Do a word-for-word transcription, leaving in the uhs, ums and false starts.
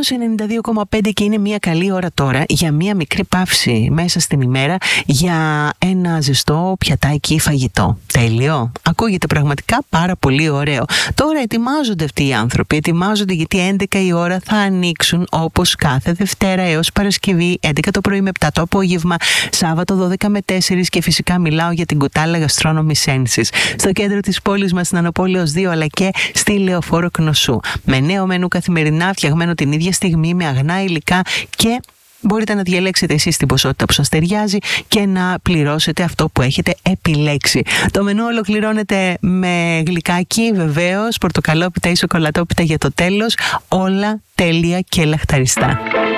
ενενήντα δύο κόμμα πέντε και είναι μια καλή ώρα τώρα για μια μικρή παύση μέσα στην ημέρα για ένα ζεστό πιατάκι φαγητό. Τέλειο. Ακούγεται πραγματικά πάρα πολύ ωραίο. Τώρα ετοιμάζονται αυτοί οι άνθρωποι, ετοιμάζονται γιατί έντεκα η ώρα θα ανοίξουν όπως κάθε Δευτέρα έως Παρασκευή, έντεκα το πρωί με επτά το απόγευμα, Σάββατο δώδεκα με τέσσερα και φυσικά μιλάω για την Κουτάλα Gastronomy Senses στο κέντρο της πόλης μας στην Ανοπόλεως δύο αλλά και στη Λεωφόρο Κνωσού. Με νέο μενού καθημερινά φτιαγμένο την ίδια στιγμή με αγνά υλικά και μπορείτε να διαλέξετε εσείς την ποσότητα που σας ταιριάζει και να πληρώσετε αυτό που έχετε επιλέξει. Το μενού ολοκληρώνεται με γλυκάκι βεβαίως, πορτοκαλόπιτα ή σοκολατόπιτα για το τέλος, όλα τέλεια και λαχταριστά.